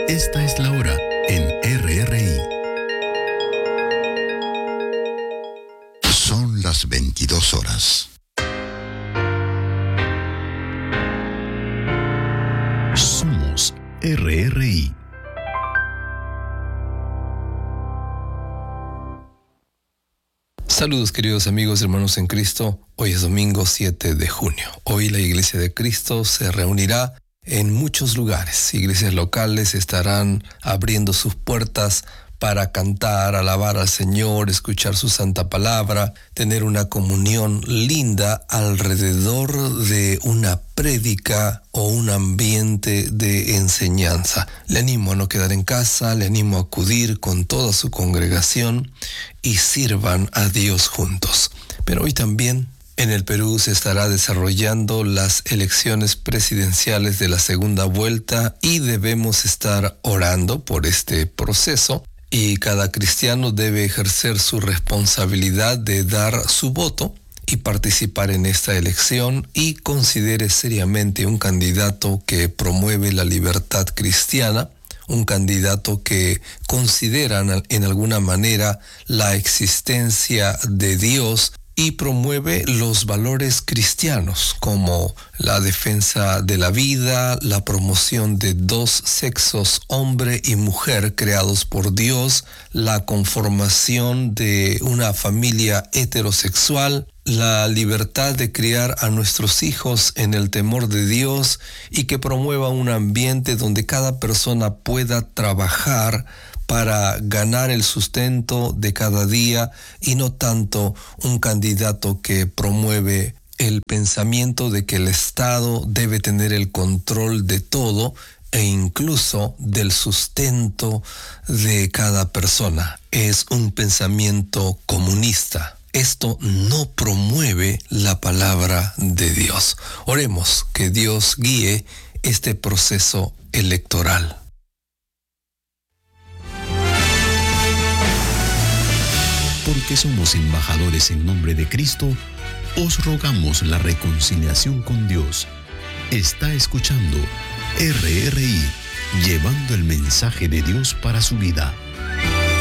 Esta es la hora en RRI. Son las 22 horas. Somos RRI. Saludos queridos amigos y hermanos en Cristo. Hoy es domingo 7 de junio. Hoy la Iglesia de Cristo se reunirá en muchos lugares. Iglesias locales estarán abriendo sus puertas para cantar, alabar al Señor, escuchar su santa palabra, tener una comunión linda alrededor de una prédica o un ambiente de enseñanza. Le animo a no quedar en casa, le animo a acudir con toda su congregación y sirvan a Dios juntos. Pero hoy también en el Perú se estará desarrollando las elecciones presidenciales de la segunda vuelta y debemos estar orando por este proceso. Y cada cristiano debe ejercer su responsabilidad de dar su voto y participar en esta elección y considere seriamente un candidato que promueve la libertad cristiana, un candidato que considera en alguna manera la existencia de Dios y promueve los valores cristianos como la defensa de la vida, la promoción de dos sexos, hombre y mujer creados por Dios, la conformación de una familia heterosexual, la libertad de criar a nuestros hijos en el temor de Dios y que promueva un ambiente donde cada persona pueda trabajar para ganar el sustento de cada día y no tanto un candidato que promueve el pensamiento de que el Estado debe tener el control de todo e incluso del sustento de cada persona. Es un pensamiento comunista. Esto no promueve la palabra de Dios. Oremos que Dios guíe este proceso electoral. Porque somos embajadores en nombre de Cristo, os rogamos la reconciliación con Dios. Está escuchando RRI, llevando el mensaje de Dios para su vida.